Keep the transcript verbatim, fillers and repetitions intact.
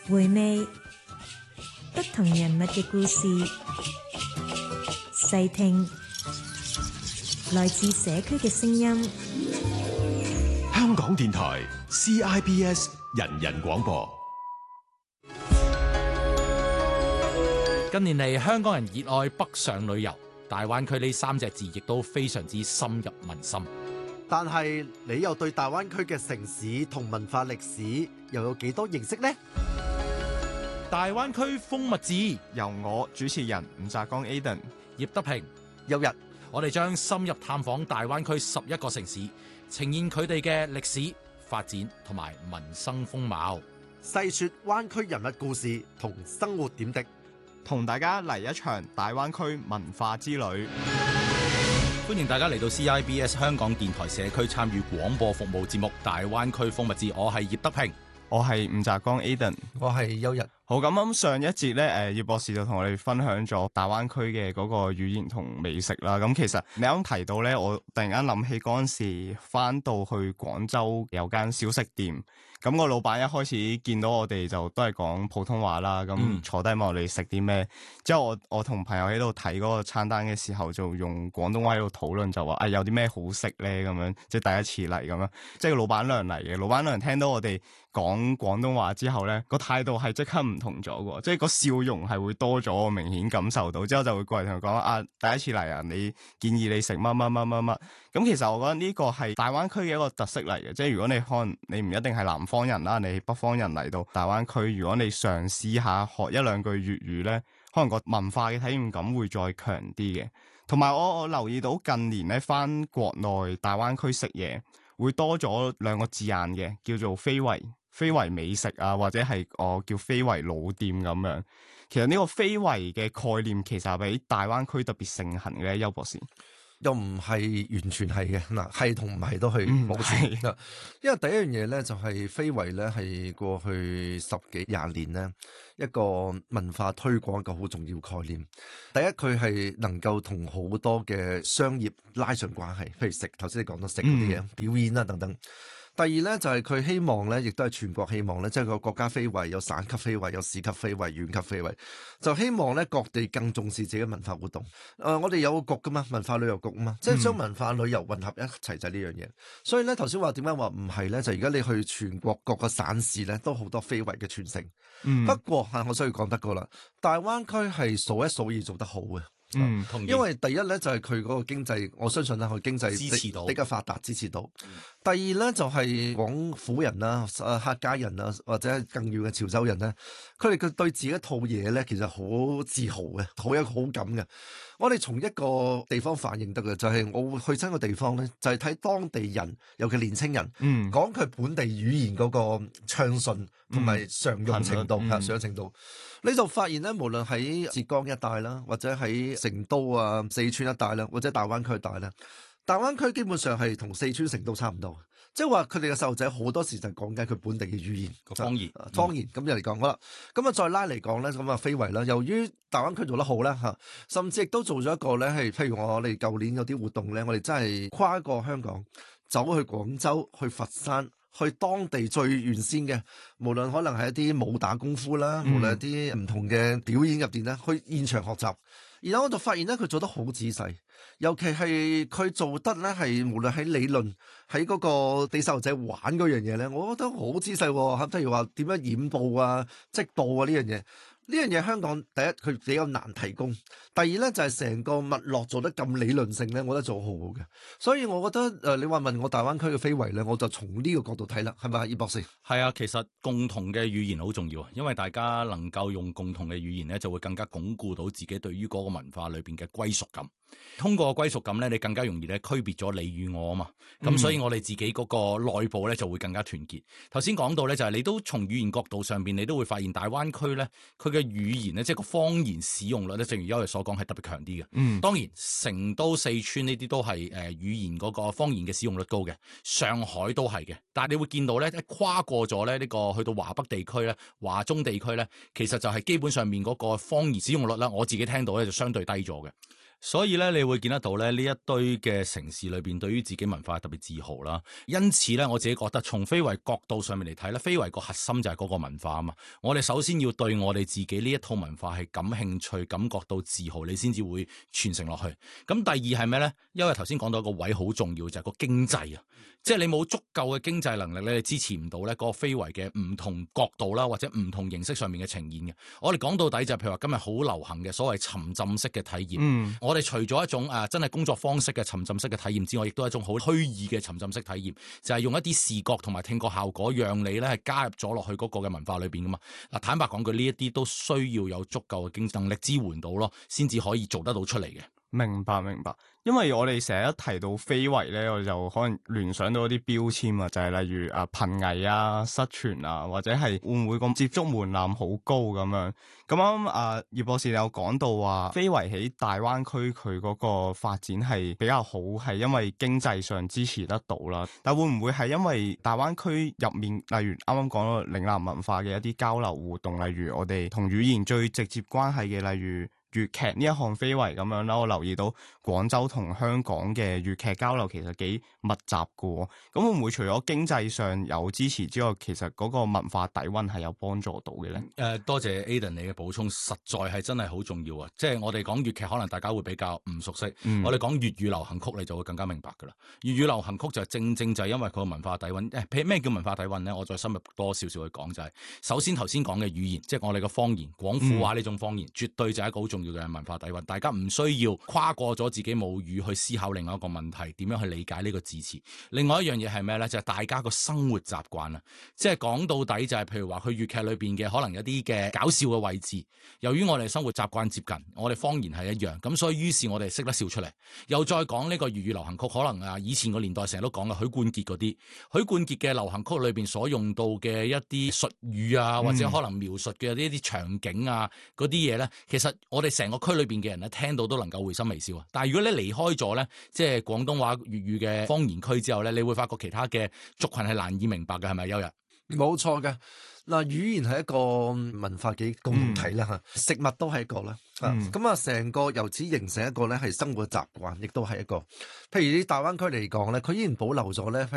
回味不同人物嘅故事，細聽來自社區嘅聲音。 香港電台 C I B S 人人廣播。 近年嚟，香港人熱愛北上旅遊，大灣區呢三隻字亦都非常之深入民心。 但係你又對大灣區嘅城市同文化歷史又有幾多認識呢？ 大灣區風物誌由我主持人吳澤剛 Aden、 葉德平、 有日， 我哋將深入探訪大灣區十一個城市，呈現佢哋嘅歷史發展同埋民生風貌， 細說灣區人物故事同生活點滴， 同大家嚟一場大灣區文化之旅。 歡迎大家嚟到 C I B S 香港電台社區參與廣播服務節目《大灣區風物誌》，我係葉德平， 我係吳澤剛 Aden， 我係有日。 好，咁咁上一節咧，誒葉博士就同我哋分享咗大灣區嘅嗰個語言同美食啦。咁其實你啱啱提到咧，我突然間諗起嗰陣時翻到去廣州有間小食店，咁個老闆一開始見到我哋就都係講普通話啦。咁坐低問我哋食啲咩，之後我我同朋友喺度睇嗰個餐單嘅時候，就用廣東話喺度討論，就話啊有啲咩好食咧咁樣，即係第一次嚟咁樣，即係個老闆娘嚟嘅。老闆娘聽到我哋講廣東話之後咧，個態度係即刻唔同咗嘅，即係個笑容係會多咗，我明顯感受到。之後就會過嚟同佢講啊，第一次嚟啊，你建議你食乜乜乜乜乜。咁其實我覺得呢個係大灣區嘅一個特色嚟嘅，即係如果你可能你唔一定係南方人啦，你北方人嚟到大灣區，如果你嘗試下學一兩句粵語咧，可能個文化嘅體驗感會再強啲嘅。同埋我我留意到近年咧返國內大灣區食嘢會多咗兩個字眼嘅，叫做非遺。非遺美食啊，或者係我叫非遺老店咁樣。其實呢個非遺嘅概念其實係喺大灣區特別盛行嘅，邱博士。 又唔係完全係嘅，嗱係同唔係都係冇錯。因為第一樣嘢咧就係非遺咧係過去十幾廿年咧一個文化推廣一個好重要概念。第一佢係能夠同好多嘅商業拉上關係，譬如食頭先你講到食嗰啲嘢、嗯、表演啦等等。第二咧就係佢希望咧，亦都係全國希望咧，即係個國家非遺有省級非遺、有市級非遺、縣級非遺，就希望咧各地更重視自己文化活動。誒、呃，我哋有個局噶嘛，文化旅遊局啊嘛，即係將文化旅遊混合一齊就係呢樣嘢。所以咧頭先話點解話唔係咧？就而家你去全國各個省市咧，都好多非遺嘅傳承。嗯、不過嚇，我需要講得過啦，大灣區係數一數二做得好嘅。 嗯， 因為第一咧就係佢嗰個經濟，我相信咧佢經濟支持到比較發達，支持到。嗯、第二咧就係廣府人啦、啊客家人啊，或者更遠嘅潮州人咧，佢哋佢對自己一套嘢咧，其實好自豪嘅，好有好感嘅。我哋從一個地方反映得嘅，就係、是、我會去親個地方咧，就係、是、睇當地人，尤其年青人，嗯、講佢本地語言嗰個暢順同埋常用程度、嗯、常用程度。你就發現咧，無論喺浙江一帶啦，或者喺成都啊、四川一帶啦，或者大灣區一帶咧，大灣區基本上係同四川成都差唔多，即係話佢哋嘅細路仔好多時就係講緊佢本地嘅語言個方言， 方言咁就嚟講好啦。咁啊再拉嚟講咧，咁啊非遺啦，由於大灣區做得好咧嚇，甚至亦都做咗一個咧係，譬如我哋舊年有啲活動咧，我哋真係跨過香港，走去廣州、去佛山。去當地最原先嘅，無論可能係一啲武打功夫啦，嗯、無論一啲唔同嘅表演入邊咧，去現場學習。然後我就發現咧，佢做得好仔細，尤其係佢做得咧係無論喺理論，喺嗰個啲細路仔玩嗰樣嘢咧，我覺得好仔細喎。譬如話點樣染布啊、織布啊呢樣嘢。呢樣嘢香港第一佢比較難提供，第二咧就係、是、成個脈絡做得咁理論性咧，我覺得做好好嘅。所以我覺得誒、呃，你話問我大灣區嘅非遺咧，我就從呢個角度睇啦，係咪啊，葉博士？ 係啊，其實共同嘅語言好重要啊，因為大家能夠用共同嘅語言咧，就會更加鞏固到自己對於嗰個文化裏邊嘅歸屬感。通過歸屬感咧，你更加容易咧區別咗你與我啊嘛。咁、嗯、所以我哋自己嗰個內部咧就會更加團結。頭先講到咧就係、是、你都從語言角度上邊，你都會發現大灣區咧佢嘅語言咧即係個方言使用率咧，正如優日所講係特別強啲嘅。嗯，當然成都、四川呢啲都係誒語言嗰個方言嘅使用率高嘅，上海都係嘅。但係你會見到咧，一跨過咗咧呢個去到華北地區咧、華中地區咧，其實就係基本上面嗰個方言使用率啦，我自己聽到咧就相對低咗嘅。 所以咧，你會見得到咧呢一堆嘅城市裏邊，對於自己文化特別自豪啦。因此咧，我自己覺得從非遺角度上面嚟睇咧，非遺個核心就係嗰個文化啊嘛。我哋首先要對我哋自己呢一套文化係感興趣、感覺到自豪，你先至會傳承落去。咁第二係咩咧？因為頭先講到一個位好重要，就係個經濟啊，即係你冇足夠嘅經濟能力咧，你支持唔到咧嗰個非遺嘅唔同角度啦，或者唔同形式上面嘅呈現嘅。我哋講到底就係譬如話今日好流行嘅所謂沉浸式嘅體驗。嗯，我哋除咗一種誒、啊、真係工作方式嘅沉浸式嘅體驗之外，亦都係一種好虛擬嘅沉浸式體驗，就係、是、用一啲視覺同埋聽覺效果，讓你咧係加入咗落去嗰個嘅文化裏邊噶嘛。嗱，坦白講句，呢一啲都需要有足夠嘅經濟能力支援到咯，先至可以做得到出嚟嘅。 明白明白，因為我哋成日一提到非遺咧，我就可能聯想到一啲標籤啊，就係、是、例如啊瀕危啊、失傳啊，或者係會唔會咁接觸門檻好高咁樣。咁啱啊葉博士有講到話，非遺喺大灣區佢嗰個發展係比較好，係因為經濟上支持得到啦。但會唔會係因為大灣區入面，例如啱啱講到嶺南文化嘅一啲交流互動，例如我哋同語言最直接關係嘅，例如粵劇呢一項非遺咁樣啦，我留意到廣州同香港嘅粵劇交流其實幾密集嘅喎。咁會唔會除咗經濟上有支持之外，其實嗰個文化底蘊係有幫助到嘅咧？誒、 呃，多謝 Aden 你嘅補充，實在係真係好重要啊！即係我哋講粵劇，可能大家會比較唔熟悉。嗯、我哋講粵語流行曲，你就會更加明白㗎啦。粵語流行曲就正正就係因為佢個文化底蘊。誒，譬如咩叫文化底蘊咧？我再深入多少少去講就係、是，首先頭先講嘅語言，即係我哋嘅方言，廣府話呢種方言，嗯、絕對就係一個好重要嘅文化底蘊。大家唔需要跨過咗自己母語去思考另外一個問題，點樣去理解呢個字詞。另外一樣嘢係咩咧？就係、是、大家個生活習慣啊！即係講到底就係、是，譬如話佢粵劇裏邊嘅可能有啲嘅搞笑嘅位置，由於我哋生活習慣接近，我哋方言係一樣，咁所以於是我哋識得笑出嚟。又再講呢個粵語流行曲，可能啊以前個年代成日都講嘅許冠傑嗰啲，許冠傑嘅流行曲裏邊所用到嘅一啲術語啊，或者可能描述嘅呢啲場景啊嗰啲嘢咧，其實我哋成個區裏邊嘅人咧聽到都能夠會心微笑啊！但係如果你離開咗咧，即係廣東話粵語嘅方言區之後咧，你會發覺其他嘅族群係難以明白嘅，係咪？邱日？ 冇錯嘅。嗱，語言係一個文化嘅共同體啦嚇，嗯、食物都係一個啦，咁啊成個由此形成一個咧係生活習慣，亦都係一個。譬如啲大灣區嚟講咧，佢依然保留咗咧。